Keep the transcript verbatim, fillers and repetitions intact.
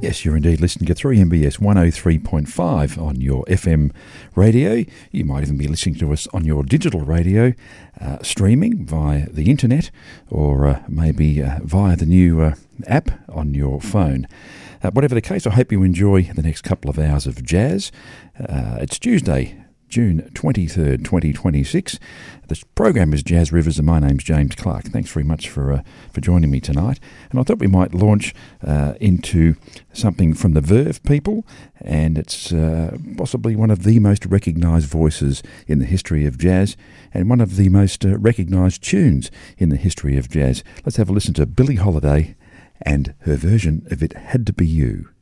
Yes, you're indeed listening to three M B S one oh three point five on your F M radio. You might even be listening to us on your digital radio, uh, streaming via the internet, or uh, maybe uh, via the new uh, app on your phone. Uh, whatever the case, I hope you enjoy the next couple of hours of jazz. Uh, it's Tuesday, June twenty-third, twenty twenty-six. The program is Jazz Rivers and my name's James Clark. Thanks very much for uh, for joining me tonight. And I thought we might launch uh, into something from the Verve people, and it's uh, possibly one of the most recognised voices in the history of jazz and one of the most uh, recognised tunes in the history of jazz. Let's have a listen to Billie Holiday and her version of It Had to Be You.